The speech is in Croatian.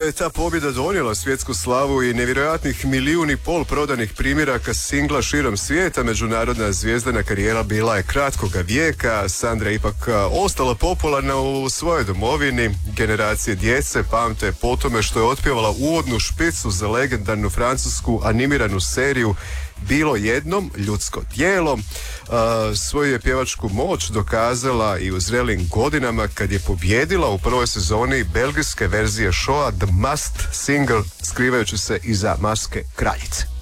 je ta pobjeda donijela svjetsku slavu i nevjerojatnih 1,5 milijuna prodanih primjeraka singla širom svijeta, međunarodna zvijezdana karijera bila je kratkoga vijeka. Sandra je ipak ostala popularna u svojoj domovini. Generacije djece pamte po tome što je otpjevala uvodnu špicu za legendarnu francusku animiranu seriju Bilo jednom ljudsko tijelo. Svoju je pjevačku moć dokazala i u zrelim godinama kad je pobjedila u prvoj sezoni belgijske verzije showa The Masked Singer, skrivajući se iza maske kraljice.